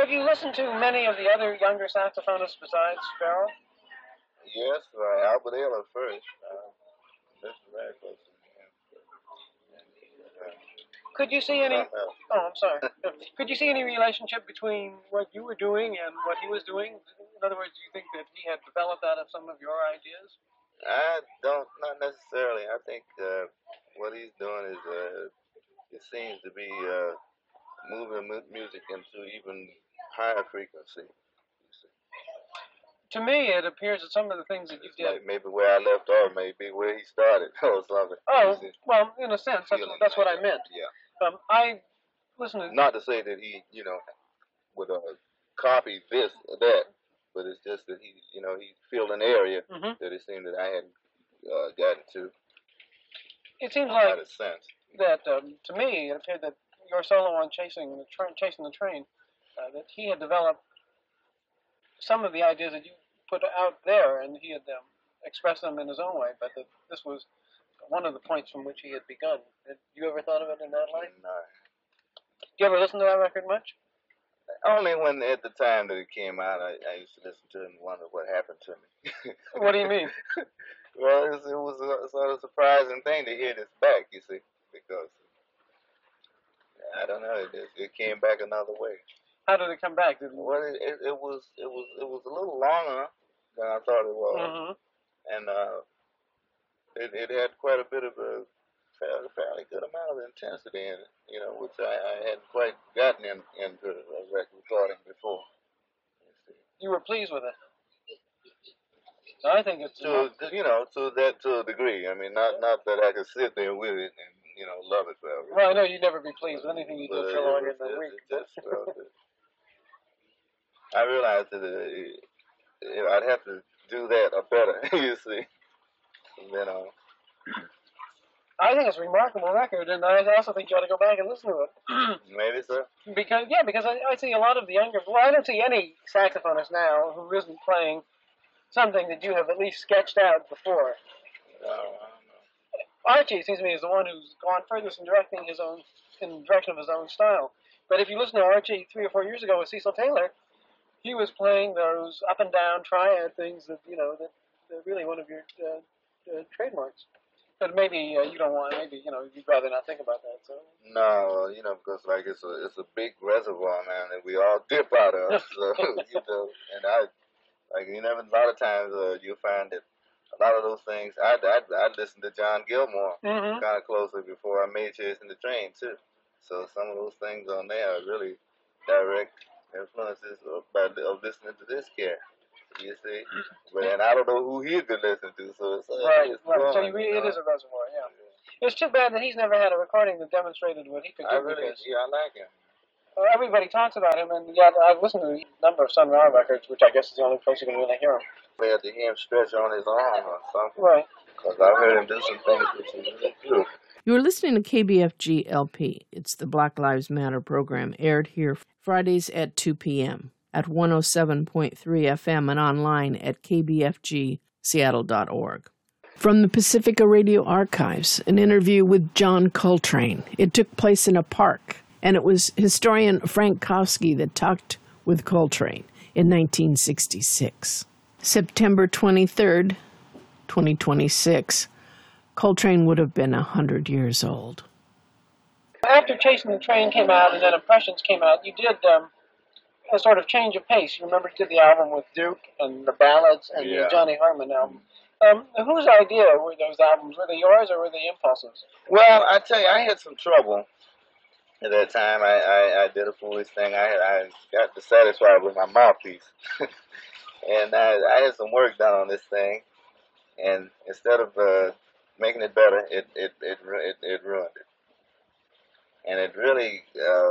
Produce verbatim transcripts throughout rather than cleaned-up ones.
Have you listened to many of the other younger saxophonists besides Farrell? Yes, uh, Albert Ayler first. Uh, Mister very close to him. Uh, Could you see any? something else. Oh, I'm sorry. Could you see any relationship between what you were doing and what he was doing? In other words, do you think that he had developed out of some of your ideas? I don't, not necessarily. I think uh, what he's doing is, uh, it seems to be uh, moving mu- music into even higher frequency. You see. To me, it appears that some of the things that you It's did. like maybe where I left off, maybe where he started or something. Oh, You see. well, in a sense, that's, Feeling that's what like I meant. that, Yeah. Um, I listen to. Not to say that he, you know, would uh, copy this or that, but it's just that he, you know, he filled an area Mhm. that it seemed that I hadn't uh, gotten to. It seems like Out of sense. that um, to me, it appeared that your solo on chasing the train, chasing the train, uh, that he had developed some of the ideas that you put out there, and he had um, expressed them in his own way. But that this was one of the points from which he had begun. Had you ever thought of it in that light? No. Did you ever listen to that record much? Only when at the time that it came out, I, I used to listen to it and wonder what happened to me. What do you mean? Well, it was, it was a sort of surprising thing to hear this back, you see, because I don't know, it, it came back another way. How did it come back? Did it? Well, it, it, it was it was it was a little longer than I thought it was, Mm-hmm. and uh, it it had quite a bit of a fairly, fairly good amount of intensity in it, you know, which I, I hadn't quite gotten in, into a record recording before. You see. You were pleased with it. So I think it's To you know, to that to a degree. I mean, not not that I could sit there with it and you know love it forever. Well, I know you'd never be pleased with anything you But did it for longer was than a just, week. it just felt that I realized that it, it, I'd have to do that or better. You see, and then uh, I think it's a remarkable record, and I also think you ought to go back and listen to it. maybe so. Because yeah, because I, I see a lot of the younger. Well, I don't see any saxophonist now who isn't playing something that you have at least sketched out before. No, I don't know. Archie, it seems to me, is the one who's gone furthest in directing his own, in the direction of his own style. But if you listen to Archie three or four years ago with Cecil Taylor, he was playing those up and down triad things that you know that are really one of your uh, uh, trademarks. But maybe uh, you don't want. Maybe you know you'd rather not think about that. So No, you know, because like it's a it's a big reservoir, man, that we all dip out of. So you know, and I like you know, a lot of times uh, you find that a lot of those things. I I I listened to John Gilmore mm-hmm. kind of closely before I made Chasing the Train too. So some of those things on there are really direct influences of, of listening to this cat. You see, but and I don't know who he'd been listening to. So it's, uh, right, it's right. growing, So you, you know? it is a reservoir. Yeah. It's too bad that he's never had a recording that demonstrated what he could do. I really, because, yeah, I like him. well, everybody talks about him, and yet I've listened to a number of Sun Ra records, which I guess is the only place you can really hear him. We had to hear him stretch on his arm or something. Right. Because I heard him do some things which is really good. You are listening to K B F G L P. It's the Black Lives Matter program, aired here Fridays at two p.m. at one oh seven point three F M and online at k b f g seattle dot org. From the Pacifica Radio Archives, an interview with John Coltrane. It took place in a park, and it was historian Frank Kofsky that talked with Coltrane in nineteen sixty-six. September twenty-third, twenty twenty-six, Coltrane would have been one hundred years old. After Chasing the Train came out and then Impressions came out, you did um, a sort of change of pace. You remember you did the album with Duke and the ballads and Yeah. the Johnny Hartman album. Um, whose idea were those albums? Were they yours or were they impulses? Well, I tell you, I had some trouble at that time. I, I, I did a foolish thing. I, I got dissatisfied with my mouthpiece. And I, I had some work done on this thing. And instead of uh, making it better, it, it, it, it, it ruined it. And it really uh,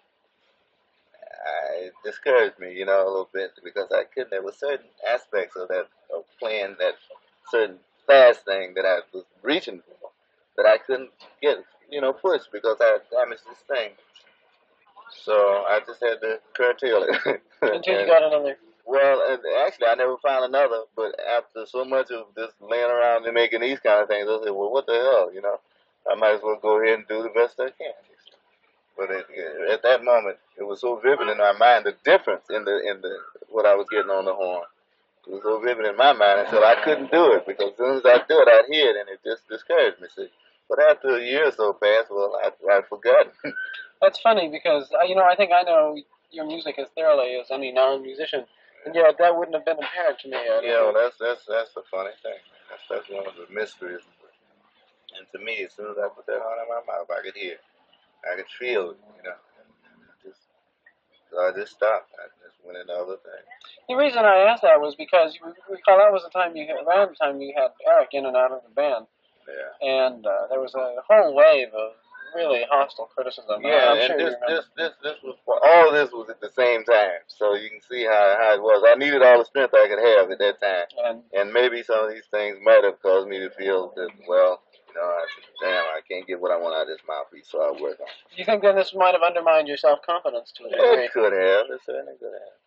I, it discouraged me, you know, a little bit because I couldn't. There were certain aspects of that, of playing that certain fast thing that I was reaching for that I couldn't get, you know, pushed because I had damaged this thing. So I just had to curtail it. Until you got another. Well, and actually, I never found another. But after so much of just laying around and making these kind of things, I said, well, what the hell, you know? I might as well go ahead and do the best I can. But it, it, at that moment, it was so vivid in my mind, the difference in the in the what I was getting on the horn. It was so vivid in my mind until I couldn't do it, because as soon as I do it, I'd hear it, and it just discouraged me. See, but after a year or so passed, well, I, I'd forgotten. That's funny because uh, you know I think I know your music as thoroughly as any non-musician, and yet that wouldn't have been apparent to me. I Yeah, well, that's that's that's the funny thing. That's that's one of the mysteries. And to me, as soon as I put that on in my mouth, I could hear, I could feel it, you know. And, and I just, so I just stopped. I just went into other things. The reason I asked that was because you recall that was the time you had, around the time you had Eric in and out of the band. Yeah. And uh, there was a whole wave of really hostile criticism. Yeah, I'm and sure this, you remember. this, this, this was all this was at the same time. So you can see how, how it was. I needed all the strength I could have at that time, And, and maybe some of these things might have caused me to feel that, well, you know, I said, damn, I can't get what I want out of this mouthpiece, so I'll work on it. do you think then this might have undermined your self-confidence to a degree? It could have. It certainly could have.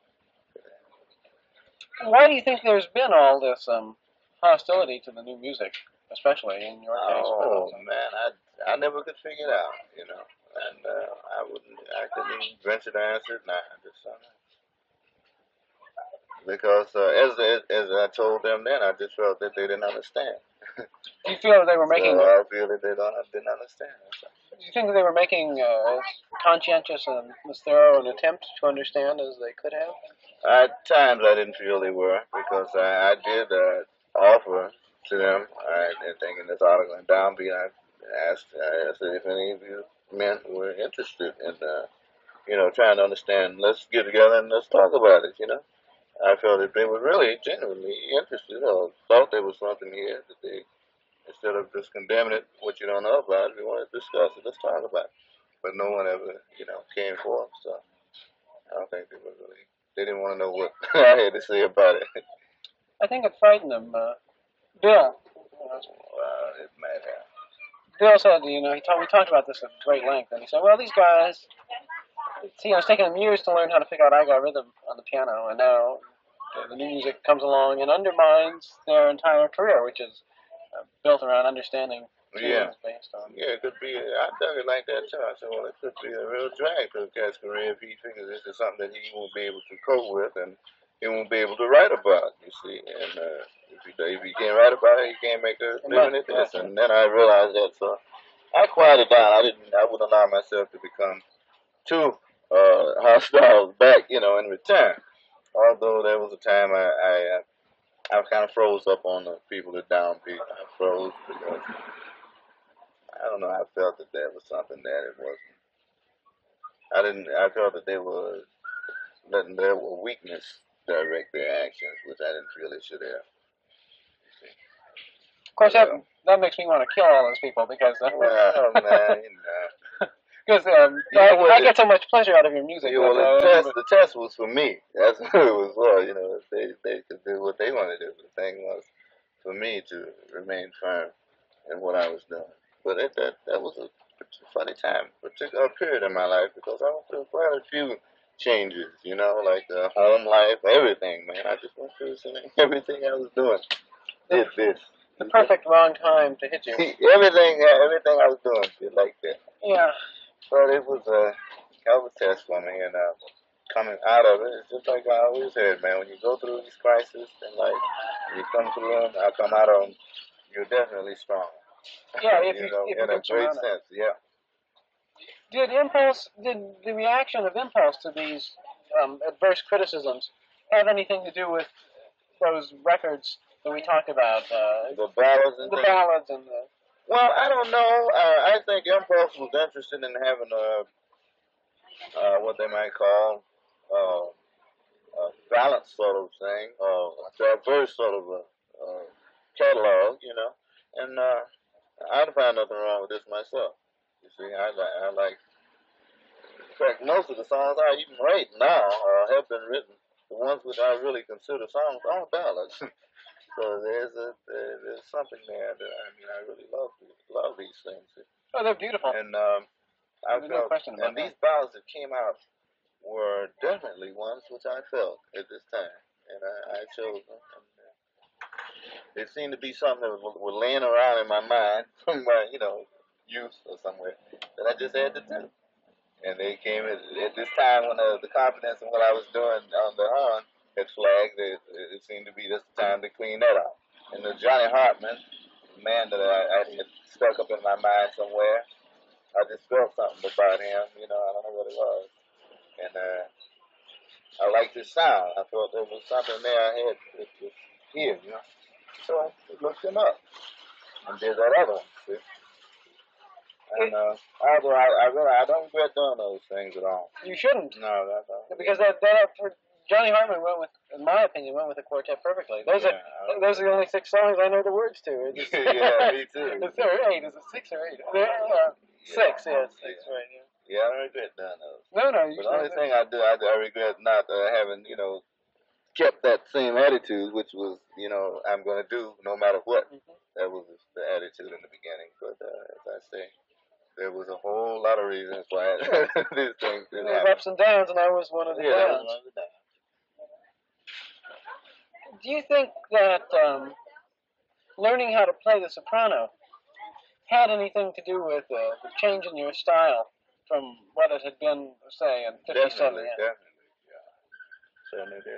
Why do you think there's been all this um, hostility to the new music, especially in your case? Oh man, I I never could figure it out, you know, and uh, I wouldn't, I couldn't even venture to answer it now. I just don't know. Because uh, as, as as I told them then, I just felt that they didn't understand. Do you feel that they were making? So I feel that they don't didn't understand. Do you think that they were making uh, as conscientious and as thorough an attempt to understand as they could have? At times I didn't feel they were, because I, I did uh, offer to them. I, I think in this article in Downbeat, I asked, I asked if any of you men were interested in, uh, you know, trying to understand. Let's get together and let's talk about it. You know, I felt that they were really genuinely interested, or thought there was something here that they, instead of just condemning it, what you don't know about it, we want to discuss it. Let's talk about it. But no one ever, you know, came forth. So I don't think they were really. They didn't want to know what I had to say about it. I think it frightened them. Uh, Bill. Well, it might have. Bill said, you know, he talk, we talked about this at great length, and he said, well, these guys, you know, it's taken them years to learn how to figure out I got rhythm on the piano, and now the new music comes along and undermines their entire career, which is uh, built around understanding tunes Yeah. based on. Yeah, it could be. I dug it like that too. I said, well, it could be a real drag to a cat's career if he figures this is something that he won't be able to cope with, and he won't be able to write about. You see, and uh, if he if he can't write about it, he can't make a living at this. And then I realized that, so I quieted down. I didn't. I wouldn't allow myself to become too uh, hostile back, you know, in return. Although there was a time I I, uh, I kind of froze up on the people at Downbeat. I froze because. I don't know. I felt that there was something that it wasn't. I didn't. I felt that they were letting their weakness direct their actions, which I didn't feel it should have. Of course, that that makes me want to kill all those people because. Uh, Well, man, you know. Because um, You I, know what I it- get so much pleasure out of your music. Yeah, well, but, the uh, test, the test was for me. That's what it was for. You know, they they could do what they wanted to do. The thing was for me to remain firm in what I was doing. But it, that that was a funny time, particular period in my life, because I went through quite a few changes. You know, like uh, home life, everything, man. I just went through something, everything I was doing. Did this. the perfect wrong time to hit you. everything, everything I was doing, did like that. Yeah. But it was a hell of a test for me, and uh, coming out of it, it's just like I always said, man. When you go through these crises in life, when you come through them, I come out of them, you're definitely strong. Yeah, if you you, know, if in you a can great surmount it. sense, yeah. Did impulse, did the reaction of impulse to these um, adverse criticisms have anything to do with those records that we talked about? Uh, The ballads and the things. ballads and the. Well, I don't know. Uh, I think Impulse was interested in having a, uh, what they might call uh, a balanced sort of thing, uh, a diverse sort of a uh, catalog, you know. And uh, I don't find nothing wrong with this myself. You see, I like, I like. In fact, most of the songs I even write now uh, have been written. The ones which I really consider songs are ballads. So there's a there- there's something there that I mean I really love love these things. Oh, they're beautiful. And um, I There's no felt, question about and these that. ballads that came out were definitely ones which I felt at this time, and I, I chose them. And, uh, they seemed to be something that was, was laying around in my mind from my you know youth or somewhere that I just had to do. And they came at, at this time when uh, the confidence in what I was doing on the horn had flagged. It, it seemed to be just time to clean that up. And the Johnny Hartman, the man that I, I had stuck up in my mind somewhere, I just felt something about him. You know, I don't know what it was. And uh, I liked his sound. I thought there was something there I had to hear, you know. So I looked him up and did that other one, see. And uh, although I, I really, I don't regret doing those things at all. You shouldn't. No, that's all. Because that, that for Johnny Hartman went with, in my opinion, went with the quartet perfectly. Those Yeah, are those are the only six songs I know the words to. It's, yeah, me too. Is there eight? Is it six or eight? Uh, six, yeah, yeah. six, right? Yeah. Yeah, I don't regret doing those. No, no. You But the only thing I do, I, I regret not uh, having, you know, kept that same attitude, which was, you know, I'm going to do no matter what. Mm-hmm. That was the attitude in the beginning. But uh, as I say, there was a whole lot of reasons why these things didn't There was happen. ups and downs, and I was one of the Yeah, that downs. was one of the downs. Do you think that um, learning how to play the soprano had anything to do with uh, the change in your style from what it had been, say, in fifty-seven? Definitely, Yeah. definitely, yeah. Certainly did.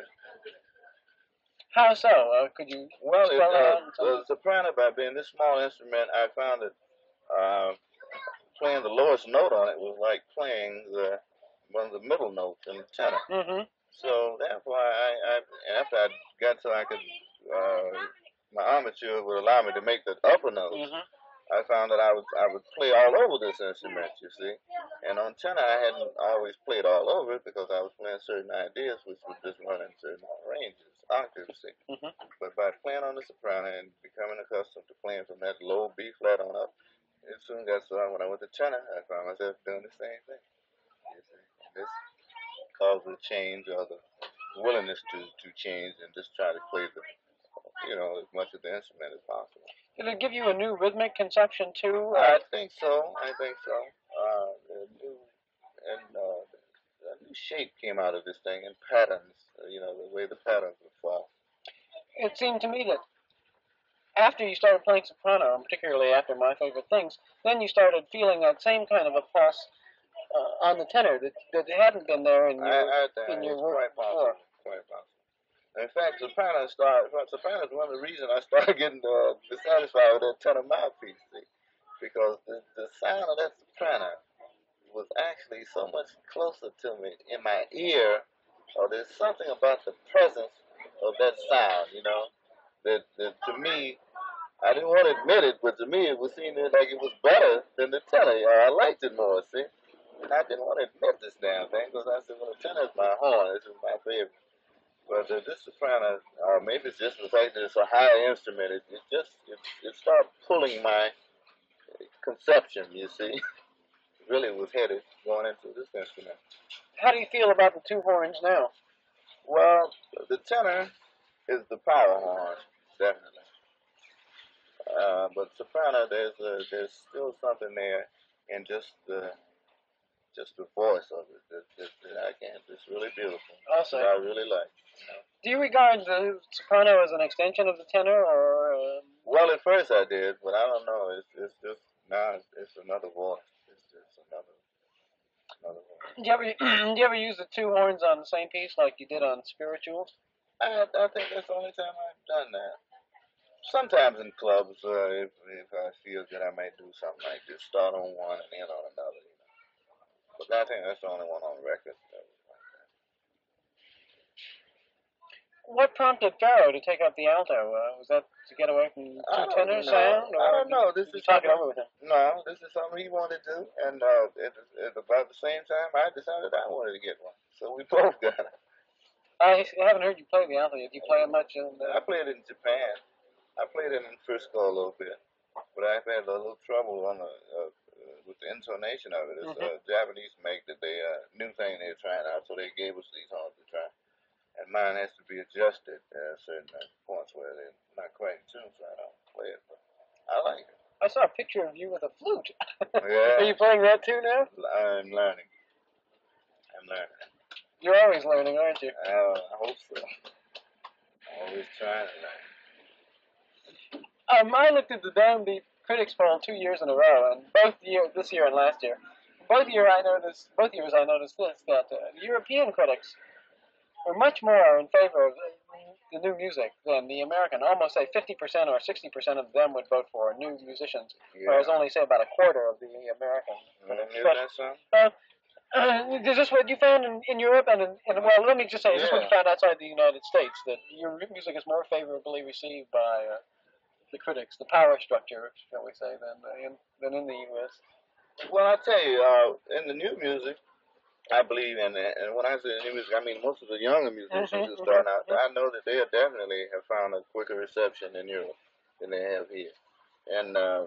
How so? Uh, could you Well, it, spell that uh, out in some- the soprano, by being this small instrument, I found that uh, playing the lowest note on it was like playing the one of the middle notes in the tenor. Mm-hmm. So therefore, I, I after I got so I could, uh, my armature would allow me to make the upper notes. Mm-hmm. I found that I would I would play all over this instrument, you see. And on tenor, I hadn't always played all over it because I was playing certain ideas which were just running certain ranges, octaves, see. Mm-hmm. But by playing on the soprano and becoming accustomed to playing from that low B flat on up, it soon got so when I went to tenor, I found myself doing the same thing. You see. And this caused the change or the willingness to, to change and just try to play the, you know, as much of the instrument as possible. Did it give you a new rhythmic conception too? I think so. I think so. Uh, a new and uh, a new shape came out of this thing and patterns. Uh, you know, the way the patterns would fall. It seemed to me that after you started playing soprano, and particularly after My Favorite Things, then you started feeling that same kind of a pulse uh, on the tenor that that hadn't been there in your I, I think in your it's work quite before. possible. Quite possible. In fact, soprano started. Soprano is one of the reasons I started getting uh, dissatisfied with that tenor mouthpiece, see? Because the, the sound of that soprano was actually so much closer to me in my ear, or there's something about the presence of that sound, you know, that, that to me, I didn't want to admit it, but to me it was seeming like it was better than the tenor. I liked it more, see? And I didn't want to admit this damn thing because I said, well, the tenor is my horn. This is my favorite. But uh, this soprano, uh, maybe it's just the fact that it's a high instrument. It, it just, it, it started pulling my conception, you see. Really was headed going into this instrument. How do you feel about the two horns now? Well, the tenor is the power horn, definitely. Uh, but soprano, there's a, there's still something there in just the just the voice of it. That, that, that I can't. It's really beautiful. Also, I really like. You know? do you regard the soprano as an extension of the tenor, or? Uh, well, at first I did, but I don't know. It's it's just now it's, it's another voice. It's just another another voice. do you ever do you ever use the two horns on the same piece like you did on Spirituals? I I think that's the only time I've done that. Sometimes in clubs, uh, if if I feel that I might do something like this, start on one and end on another. You know. But I think that's the only one on record. What prompted Pharaoh to take up the alto? Uh, was that to get away from two tenor sound? Or I don't know. This did is you talk it something- over with him? No, this is something he wanted to do, and uh, at, at about the same time, I decided I wanted to get one. So we both got it. I haven't heard you play the alto yet. Do you play it much? In I the... played it in Japan. I played it in Frisco a little bit, but I've had a little trouble on the, uh, with the intonation of it. It's Mhm. a Japanese make that they uh, new thing they're trying out, so they gave us these horns to try, and mine has to be adjusted at certain uh, points where they're not quite in tune, so I don't play it. But I like it. I saw a picture of you with a flute. Yeah. Are you playing that too now? I'm learning. I'm learning. You're always learning, aren't you? Uh, I hope so. I'm always trying to learn. Um, I looked at the Downbeat Critics poll two years in a row, and both year, this year and last year, both year I noticed, both years I noticed this, that uh, European critics were much more in favor of the new music than the American. Almost say fifty percent or sixty percent of them would vote for new musicians, yeah. Whereas only say about a quarter of the American. Mm-hmm. But, that so? uh, uh, is this what you found in, in Europe? And, in, in, well, let me just say, is this yeah. what you found outside the United States, that your music is more favorably received by uh, the critics, the power structure, shall we say, than uh, in, than in the U S? Well, I tell you, uh, in the new music, I believe in that. And when I say new music, I mean most of the younger musicians mm-hmm, who start mm-hmm. out, I know that they definitely have found a quicker reception in Europe than they have here. And uh,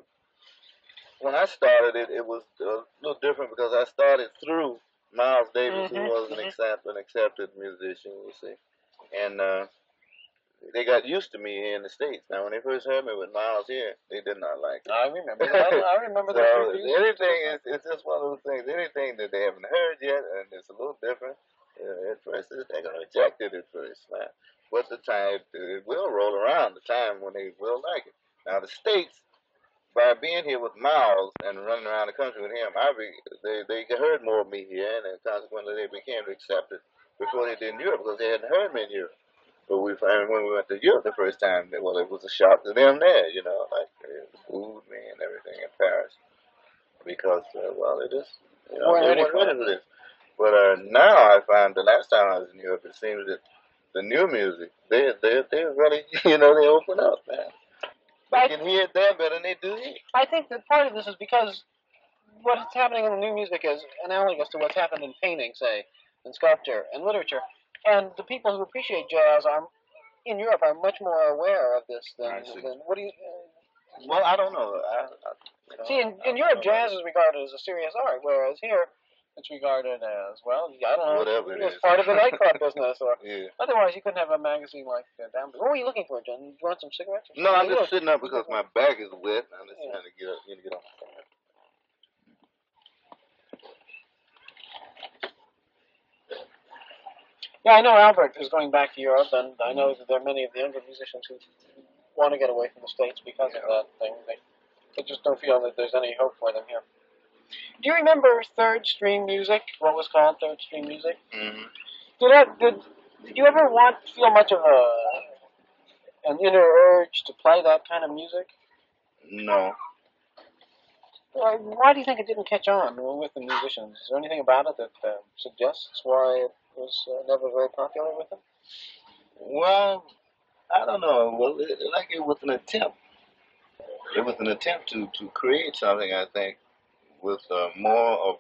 when I started, it, it was a little different because I started through Miles Davis, mm-hmm, who was an, mm-hmm. accept, an accepted musician, you see. And uh, they got used to me here in the States. Now, when they first heard me with Miles here, they did not like it. I remember that. I remember so that. anything is, it's just one of those things. Anything that they haven't heard yet, and it's a little different. Uh, at first, they're gonna reject it at first, man. But the time it will roll around, the time when they will like it. Now, the States, by being here with Miles and running around the country with him, I be, they they heard more of me here, and consequently, they became accepted before they did in Europe because they hadn't heard me in Europe. But we found when we went to Europe the first time, well, it was a shock to them there, you know, like the food, man, and everything in Paris, because uh, well, it is, you know, We're they weren't ready for this. But uh, now I find the last time I was in Europe, it seems that the new music, they they they really, you know, they open up, man. They can hear it there better than they do here. I think that part of this is because what's happening in the new music is analogous to what's happened in painting, say, and sculpture and literature. And the people who appreciate jazz are in Europe are much more aware of this than, than what do you? Uh, well, I don't know. I, I, you know See, in, in Europe, jazz is regarded as a serious art, whereas here it's regarded as well. I don't know. Whatever it it's is. part of the nightclub business, or yeah. Otherwise you couldn't have a magazine like uh, Down. What were you looking for, John? You want some cigarettes? No, I'm just sitting up because my back is wet. I'm just yeah. trying to get up, you know, get on. Yeah, I know Albert is going back to Europe, and I know that there are many of the younger musicians who want to get away from the States because yeah. of that thing. They, they just don't feel that there's any hope for them here. Do you remember Third Stream Music? What was called Third Stream Music? Mm-hmm. Did, that, did Did you ever want feel much of a an inner urge to play that kind of music? No. Uh, why do you think it didn't catch on with the musicians? Is there anything about it that uh, suggests why it was uh, never very popular with them? Well, I don't know. Well, it, like it was an attempt. It was an attempt to, to create something, I think, with uh, more of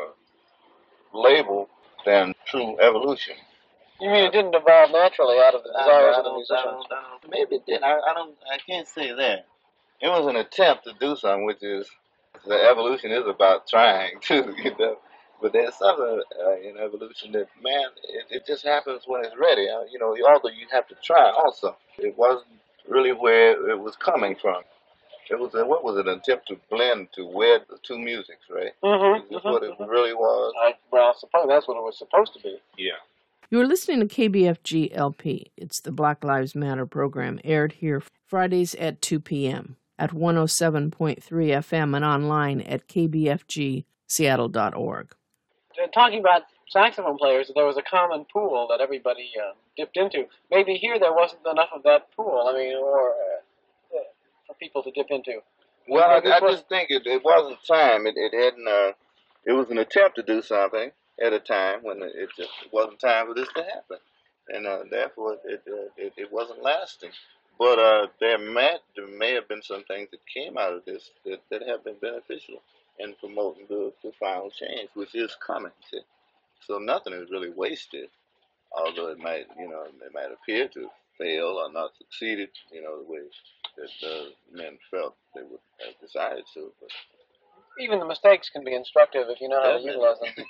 a label than true evolution. You mean it didn't evolve naturally out of the desires of the musicians? Maybe it did. I, I don't. I can't say that. It was an attempt to do something, which is the evolution is about trying too, you know. But there's something uh, in evolution that, man, it, it just happens when it's ready. Uh, you know, although you have to try also. It wasn't really where it was coming from. It was a, what was it? An attempt to blend, to wed the two musics, right? Mm-hmm. Is this mm-hmm, what it mm-hmm. really was? I, well, I suppose that's what it was supposed to be. Yeah. You are listening to K B F G L P. It's the Black Lives Matter program, aired here Fridays at two p.m. at one oh seven point three F M and online at k b f g seattle dot org. Talking about saxophone players, there was a common pool that everybody uh, dipped into. Maybe here there wasn't enough of that pool, I mean, or uh, for people to dip into. Well, I, I just think it, it wasn't time. It, it hadn't. Uh, it was an attempt to do something at a time when it just wasn't time for this to happen, and uh, therefore it, uh, it it wasn't lasting. But uh, there may there may have been some things that came out of this that, that have been beneficial in promoting the, the final change, which is coming. See? So nothing is really wasted, although it might, you know, it might appear to fail or not succeeded, you know, the way that uh, men felt they would have decided to. But even the mistakes can be instructive if you know how to utilize them.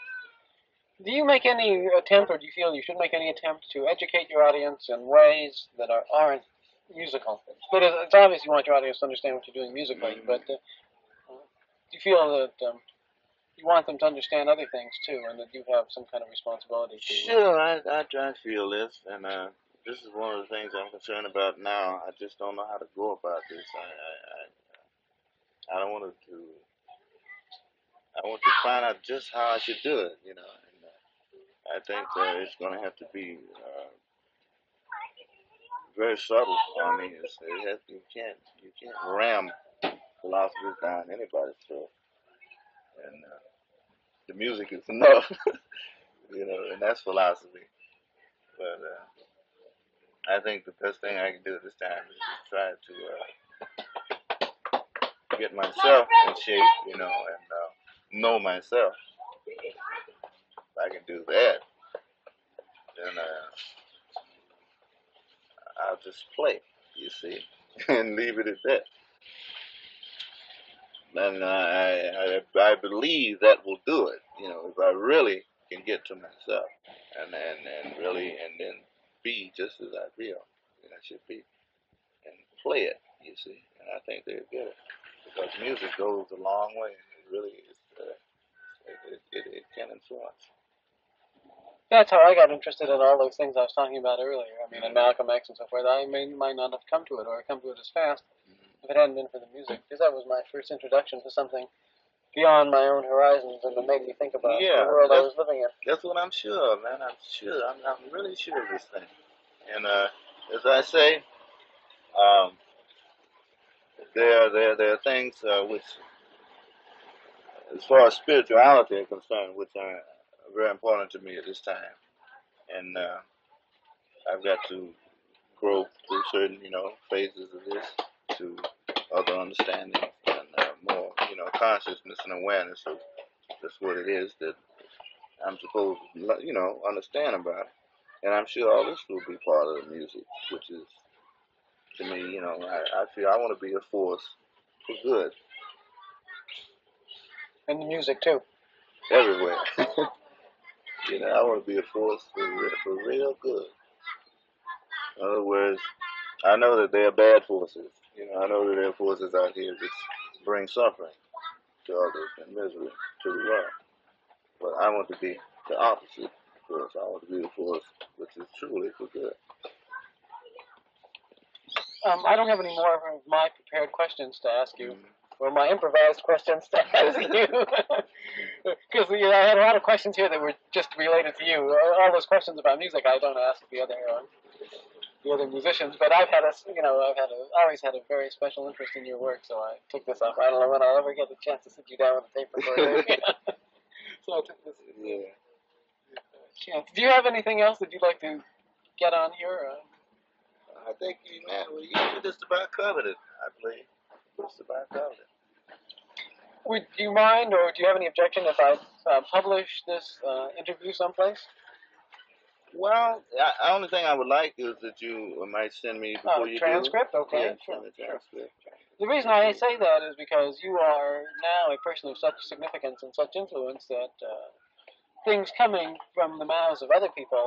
Do you make any attempt, or do you feel you should make any attempt to educate your audience in ways that are, aren't musical? But it's obvious you want your audience to understand what you're doing musically, mm-hmm. but uh, do you feel that um, you want them to understand other things too, and that you have some kind of responsibility to? Sure, I, I try to feel this, and uh, this is one of the things I'm concerned about now. I just don't know how to go about this. I I, I, I don't want to I want to find out just how I should do it, you know. And uh, I think uh, it's going to have to be uh, very subtle. I mean, it's, it has, you can't you can't ram philosophy down anybody's throat. And uh, the music is enough, you know, and that's philosophy. But uh, I think the best thing I can do this time is just try to uh, get myself in shape, you know, and uh, know myself. If I can do that, then uh, I'll just play, you see, and leave it at that. And I, I, I believe that will do it, you know, if I really can get to myself and, and, and really, and then be just as I feel that I should be and play it, you see. And I think they'll get it because music goes a long way. It really is, uh, it, it, it can influence. That's how I got interested in all those things I was talking about earlier. I mean, in Malcolm X and so forth. I may, might not have come to it or come to it as fast if it hadn't been for the music, because that was my first introduction to something beyond my own horizons and that made me think about Yeah, the world I that's, was living in. that's what I'm sure, man. I'm sure. I'm, I'm really sure of this thing. And uh, as I say, um, there, there, there are things uh, which, as far as spirituality is concerned, which are very important to me at this time. And uh, I've got to grow through certain, you know, phases of this to other understanding and uh, more, you know, consciousness and awareness of just what it is that I'm supposed to, you know, understand about it. And I'm sure all this will be part of the music, which is, to me, you know, I, I feel I want to be a force for good. And the music, too. Everywhere. You know, I want to be a force for real, for real good. In other words, I know that there are bad forces. You know, I know that there are forces out here that bring suffering to others and misery to the world. But I want to be the opposite force. I want to be the force which is truly for good. Um, I don't have any more of my prepared questions to ask you, Mm-hmm. or my improvised questions to ask you, because you know, I had a lot of questions here that were just related to you. All those questions about music I don't ask the other uh, the other musicians, but I've had a you know I've had a always had a very special interest in your work, so I took this up. I don't know when I'll ever get the chance to sit you down with a tape recorder. So I took this Yeah. chance. Do you have anything else that you'd like to get on here? Uh, I think, man, well, you just about covered it, I believe. Just about covered it. Would you mind, or do you have any objection if I uh, publish this uh, interview someplace? Well, the only thing I would like is that you might send me before Oh, you transcript? do. Okay. Yeah, Sure, send me a sure. transcript. The reason I say that is because you are now a person of such significance and such influence that uh, things coming from the mouths of other people